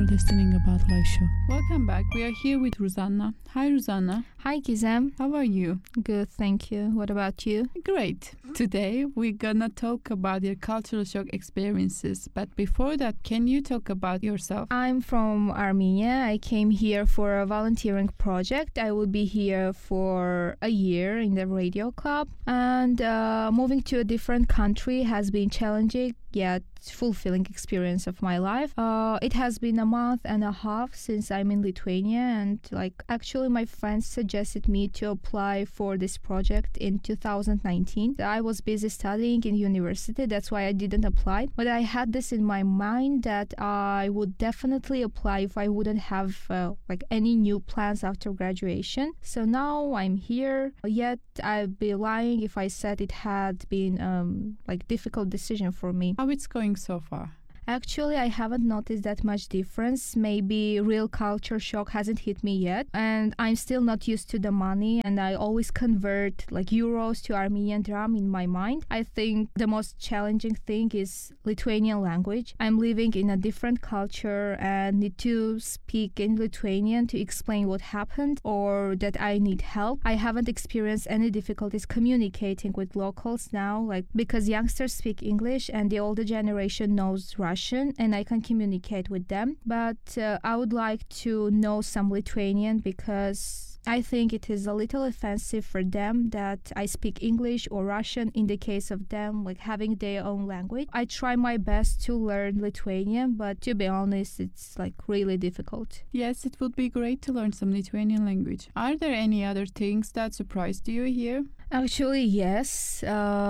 listening About Life show. Welcome back. We are here with Rosanna. Hi, Rosanna. Hi, Gizem. How are you? Good, thank you. What about you? Great. Today, we're gonna talk about your cultural shock experiences. But before that, can you talk about yourself? I'm from Armenia. I came here for a volunteering project. I will be here for a year in the radio club. And moving to a different country has been challenging, yet fulfilling experience of my life. It has been a month and a half since I'm in Lithuania, and actually my friends suggested me to apply for this project in 2019. I was busy studying in university, that's why I didn't apply, but I had this in my mind that I would definitely apply if I wouldn't have any new plans after graduation. So now I'm here, yet I'd be lying if I said it had been difficult decision for me. How it's going so far? Actually, I haven't noticed that much difference. Maybe real culture shock hasn't hit me yet. And I'm still not used to the money. And I always convert euros to Armenian dram in my mind. I think the most challenging thing is Lithuanian language. I'm living in a different culture and need to speak in Lithuanian to explain what happened or that I need help. I haven't experienced any difficulties communicating with locals now, because youngsters speak English and the older generation knows Russian. And I can communicate with them. But I would like to know some Lithuanian because I think it is a little offensive for them that I speak English or Russian in the case of them having their own language. I try my best to learn Lithuanian, but to be honest, it's really difficult. Yes, it would be great to learn some Lithuanian language. Are there any other things that surprised you here? Actually, yes.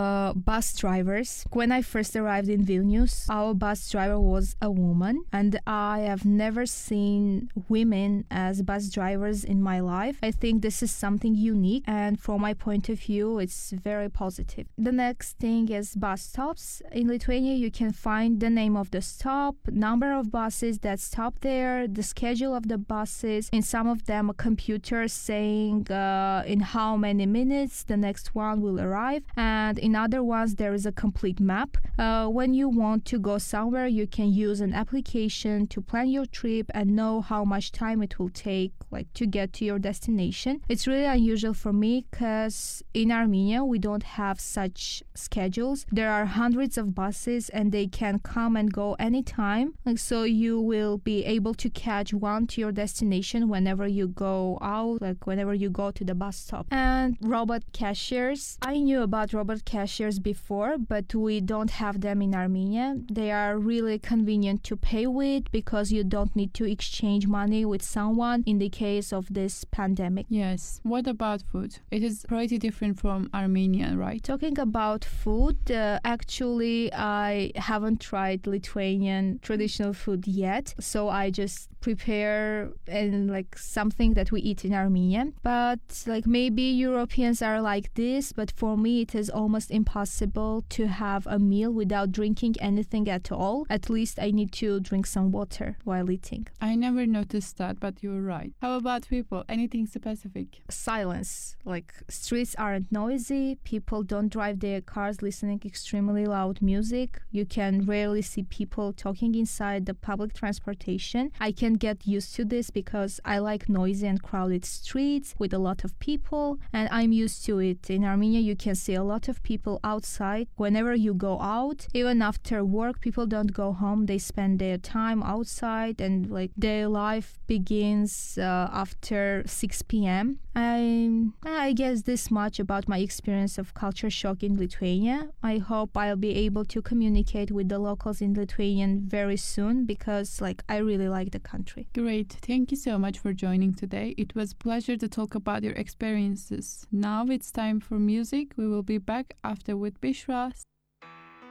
Bus drivers. When I first arrived in Vilnius, our bus driver was a woman, and I have never seen women as bus drivers in my life. I think this is something unique, and from my point of view, it's very positive. The next thing is bus stops. In Lithuania, you can find the name of the stop, number of buses that stop there, the schedule of the buses. In some of them, a computer saying in how many minutes the next one will arrive, and in other ones there is a complete map. When you want to go somewhere, you can use an application to plan your trip and know how much time it will take to get to your destination. It's really unusual for me because in Armenia we don't have such schedules. There are hundreds of buses and they can come and go anytime, so you will be able to catch one to your destination whenever you go out, whenever you go to the bus stop. And robot cashiers. I knew about robot cashiers before, but we don't have them in Armenia. They are really convenient to pay with because you don't need to exchange money with someone in the case of this pandemic. Yes. What about food? It is pretty different from Armenia, right? Talking about food, actually, I haven't tried Lithuanian traditional food yet, so I just prepare something that we eat in Armenia. But maybe Europeans are like this, but for me it is almost impossible to have a meal without drinking anything at all. At least I need to drink some water while eating. I never noticed that, but you're right. How about people? Anything specific? Silence. Streets aren't noisy, people don't drive their cars listening extremely loud music. You can rarely see people talking inside the public transportation. I can get used to this because I like noisy and crowded streets with a lot of people, and I'm used to it. In Armenia, you can see a lot of people outside. Whenever you go out, even after work, people don't go home. They spend their time outside, and their life begins after 6 p.m. I guess this much about my experience of culture shock in Lithuania. I hope I'll be able to communicate with the locals in Lithuanian very soon because I really like the country. Great. Thank you so much for joining today. It was a pleasure to talk about your experiences. Now it's time for music. We will be back after with Bishra.